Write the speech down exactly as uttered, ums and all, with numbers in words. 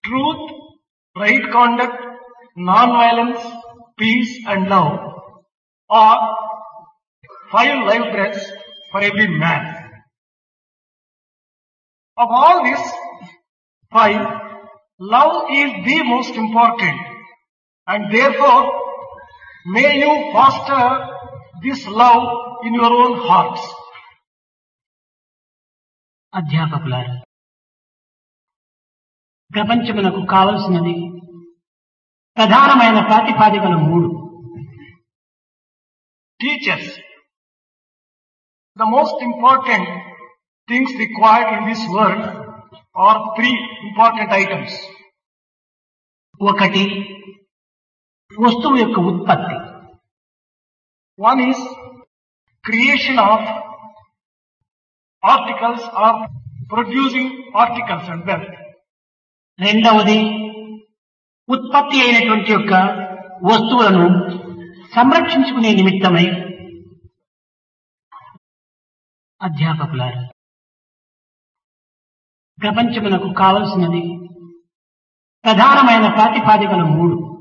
truth, right conduct, non-violence, peace and love are five life breaths for every man. Of all these five, love is the most important, and therefore may you foster this love in your own hearts. అధ్యాపకులారా, ప్రపంచమునకు కావలసినది ప్రధానమైన ప్రాతిపాదికలు మూడు. Teachers, the most important things required in this world are three important items. ఒకటి వస్తువు యొక్క ఉత్పత్తి. One is creation of articles or producing articles and wealth. రెండవది ఉత్పత్తి అయినటువంటి యొక్క వస్తువులను సంరక్షించుకునే నిమిత్తమై. అధ్యాపకులారా, ప్రపంచమునకు కావలసినది ప్రధానమైన ప్రాతిపాదికలు మూడు.